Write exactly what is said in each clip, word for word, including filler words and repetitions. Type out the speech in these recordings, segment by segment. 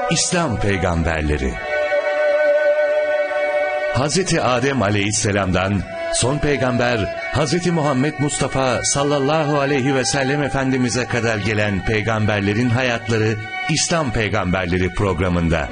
İslam peygamberleri. Hazreti Adem Aleyhisselam'dan son peygamber Hazreti Muhammed Mustafa sallallahu aleyhi ve sellem Efendimiz'e kadar gelen peygamberlerin hayatları İslam peygamberleri programında.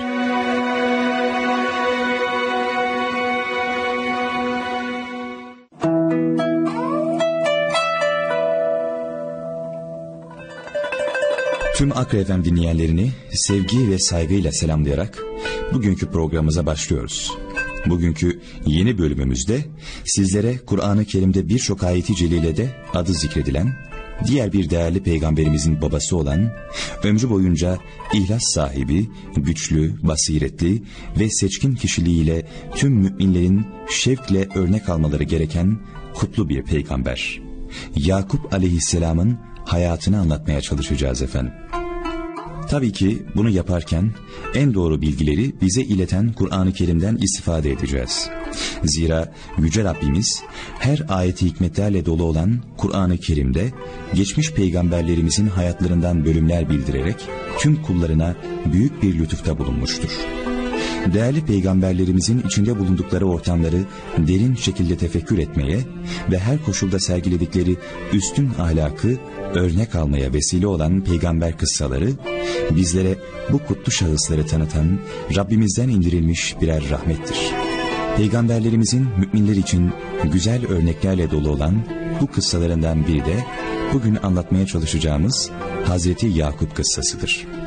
Tüm Akra F M dinleyenlerini sevgi ve saygıyla selamlayarak bugünkü programımıza başlıyoruz. Bugünkü yeni bölümümüzde sizlere Kur'an-ı Kerim'de birçok ayeti celilede adı zikredilen, diğer bir değerli peygamberimizin babası olan, ömrü boyunca ihlas sahibi, güçlü, basiretli ve seçkin kişiliğiyle tüm müminlerin şevkle örnek almaları gereken kutlu bir peygamber, Yakup Aleyhisselam'ın hayatını anlatmaya çalışacağız efendim. Tabii ki bunu yaparken en doğru bilgileri bize ileten Kur'an-ı Kerim'den istifade edeceğiz. Zira Yüce Rabbimiz her ayeti hikmetlerle dolu olan Kur'an-ı Kerim'de geçmiş peygamberlerimizin hayatlarından bölümler bildirerek tüm kullarına büyük bir lütufta bulunmuştur. Değerli peygamberlerimizin içinde bulundukları ortamları derin şekilde tefekkür etmeye ve her koşulda sergiledikleri üstün ahlakı örnek almaya vesile olan peygamber kıssaları, bizlere bu kutlu şahısları tanıtan Rabbimizden indirilmiş birer rahmettir. Peygamberlerimizin müminler için güzel örneklerle dolu olan bu kıssalarından biri de bugün anlatmaya çalışacağımız Hazreti Yakup kıssasıdır.